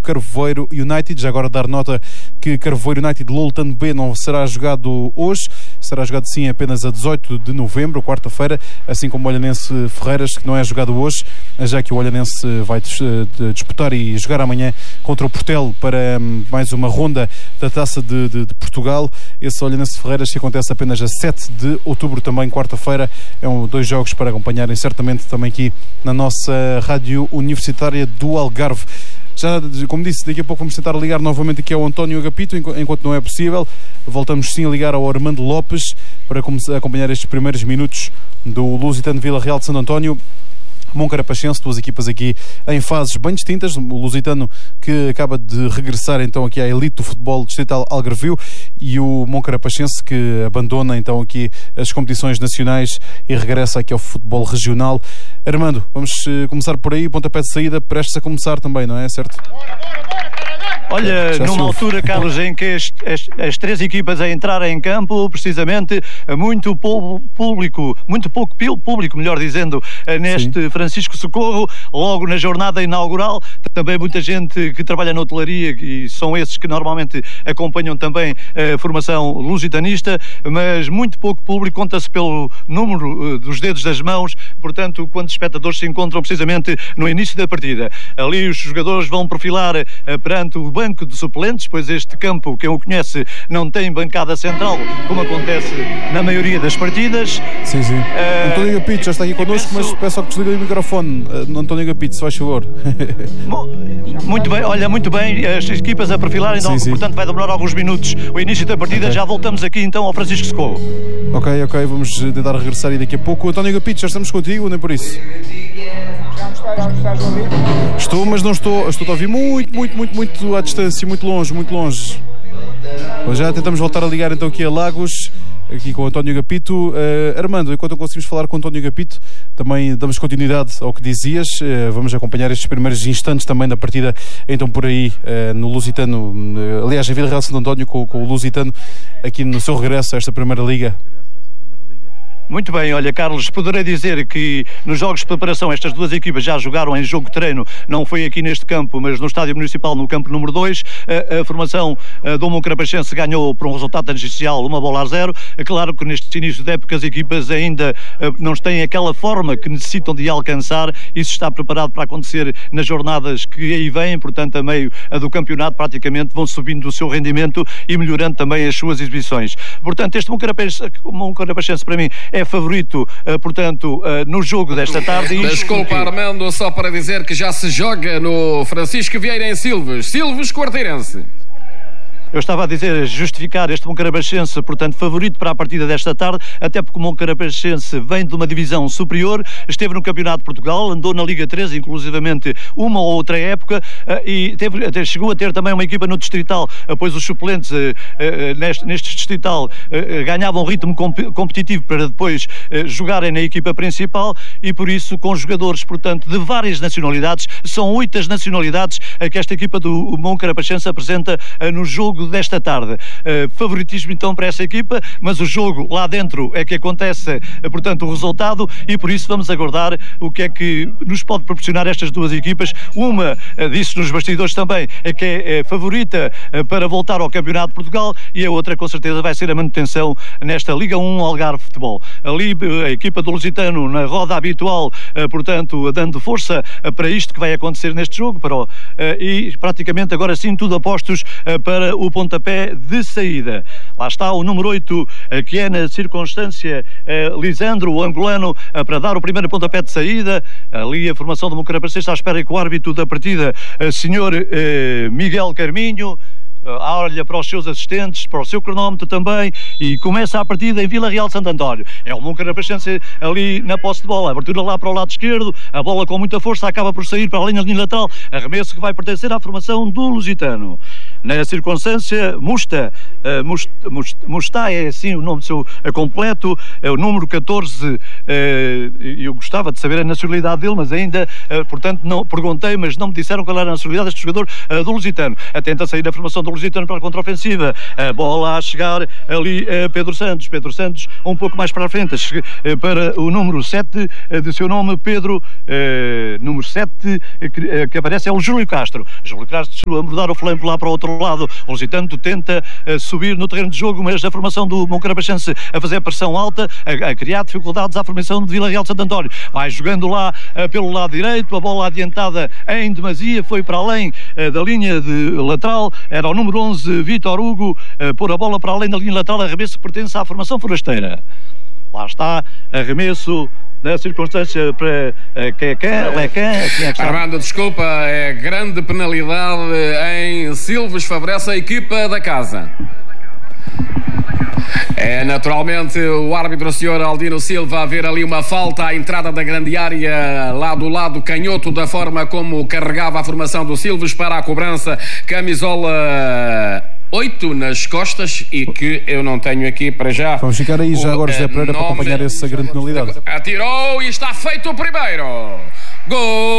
Carvoeiro United. Já agora dar nota que Carvoeiro United Loltano B não será jogado hoje, será jogado sim apenas a 18 de novembro, quarta-feira, assim como o Olhanense Ferreiras, que não é jogado hoje, já que o Olhanense vai disputar e jogar amanhã contra o Portelo para mais uma ronda da Taça de Portugal. Esse Olhanense Ferreiras que acontece apenas a 7 de outubro, também quarta-feira. Dois jogos para acompanharem certamente também aqui na nossa rádio universitária do Algarve. Já, como disse, daqui a pouco vamos tentar ligar novamente aqui ao António Agapito, enquanto não é possível. Voltamos sim a ligar ao Armando Lopes para acompanhar estes primeiros minutos do Lusitano Vila Real de Santo António. Moncarapachense, duas equipas aqui em fases bem distintas. O Lusitano que acaba de regressar então aqui à elite do futebol distrital algarvio, e o Moncarapachense que abandona então aqui as competições nacionais e regressa aqui ao futebol regional. Armando, vamos começar por aí, pontapé de saída prestes a começar também, não é? Certo? Olha, numa altura, Carlos, em que as três equipas a entrarem em campo, precisamente, muito pouco público, melhor dizendo, neste Francisco Socorro, logo na jornada inaugural. Também muita gente que trabalha na hotelaria, e são esses que normalmente acompanham também a formação lusitanista, mas muito pouco público, conta-se pelo número dos dedos das mãos, portanto, quantos espectadores se encontram precisamente no início da partida. Ali os jogadores vão perfilar perante o banco de suplentes, pois este campo, quem o conhece, não tem bancada central, como acontece na maioria das partidas. Sim. António Agapito já está aqui connosco, mas peço só que desligue o microfone. António Agapito, se faz favor. Muito bem, olha, muito bem, as equipas a perfilarem, então, portanto vai demorar alguns minutos o início da partida. Já voltamos aqui então ao Francisco Socorro. Ok, vamos tentar regressar aí daqui a pouco. António Agapito, já estamos contigo, nem por isso? Estou, mas não estou a ouvir muito à distância, muito longe. Já tentamos voltar a ligar então aqui a Lagos, aqui com o António Agapito. Armando, enquanto não conseguimos falar com o António Agapito, também damos continuidade ao que dizias. Vamos acompanhar estes primeiros instantes também da partida, então por aí no Lusitano, aliás em Vila Real de Santo António, com o Lusitano aqui no seu regresso a esta primeira liga. Muito bem, olha, Carlos, poderei dizer que nos jogos de preparação estas duas equipas já jogaram em jogo de treino, não foi aqui neste campo, mas no Estádio Municipal, no campo número 2. A formação do Moncarapachense ganhou por um resultado tangencial, 1-0. É claro que neste início de época as equipas ainda não têm aquela forma que necessitam de alcançar. Isso está preparado para acontecer nas jornadas que aí vêm, portanto a meio do campeonato praticamente vão subindo o seu rendimento e melhorando também as suas exibições. Portanto, este Moncarapachense para mim é favorito, portanto, no jogo desta tarde. Desculpa, Armando, só para dizer que já se joga no Francisco Vieira em Silves, Quarteirense. Eu estava a dizer, justificar este Moncarapachense, portanto, favorito para a partida desta tarde, até porque o Moncarapachense vem de uma divisão superior, esteve no Campeonato de Portugal, andou na Liga 3, inclusivamente uma ou outra época, e chegou a ter também uma equipa no Distrital, pois os suplentes neste Distrital ganhavam ritmo competitivo para depois jogarem na equipa principal, e por isso, com jogadores, portanto, de várias nacionalidades, são 8 as nacionalidades que esta equipa do Moncarapachense apresenta no jogo desta tarde. Favoritismo então para essa equipa, mas o jogo lá dentro é que acontece, portanto, o resultado, e por isso vamos aguardar o que é que nos pode proporcionar estas duas equipas. Uma, disse nos bastidores também, é que é favorita para voltar ao Campeonato de Portugal, e a outra com certeza vai ser a manutenção nesta Liga 1 Algarve Futebol. Ali a equipa do Lusitano na roda habitual, portanto, dando força para isto que vai acontecer neste jogo, e praticamente agora sim tudo apostos para o pontapé de saída. Lá está o número 8, que é na circunstância Lisandro, o angolano, para dar o primeiro pontapé de saída. Ali a formação do Moncarapachense está à espera que o árbitro da partida, senhor Miguel Carminho, olha para os seus assistentes, para o seu cronómetro também, e começa a partida em Vila Real de Santo António. É o Moncarapachense ali na posse de bola, a abertura lá para o lado esquerdo, a bola com muita força acaba por sair para a linha lateral, arremesso que vai pertencer à formação do Lusitano. Na circunstância, Musta é assim o nome do seu completo, é o número 14, eu gostava de saber a nacionalidade dele, mas ainda, portanto, não perguntei, mas não me disseram qual era a nacionalidade deste jogador do Lusitano. Tenta sair da formação do Lusitano para a contraofensiva, a bola a chegar ali Pedro Santos um pouco mais para a frente, para o número 7 de seu nome, Pedro, número 7 que aparece é o Júlio Castro. Júlio Castro a mudar o flanco lá para o outro lado. O Lusitano tenta subir no terreno de jogo, mas a formação do Moncarapachense a fazer pressão alta, a criar dificuldades à formação de Vila Real de Santo António. Vai jogando lá pelo lado direito, a bola adiantada em demasia, foi para além da linha de lateral, era o número 11, Vítor Hugo, pôr a bola para além da linha lateral, arremesso que pertence à formação forasteira. Lá está, arremesso da circunstância para Lecan. Armando, desculpa, é grande penalidade em Silves, favorece a equipa da casa. É naturalmente o árbitro, o Sr. Aldino Silva, a ver ali uma falta à entrada da grande área, lá do lado canhoto, da forma como carregava a formação do Silves para a cobrança, camisola 8 nas costas, e que eu não tenho aqui para já. Vamos ficar aí já agora, José Pereira, para acompanhar essa grande penalidade. Atirou e está feito o primeiro gol.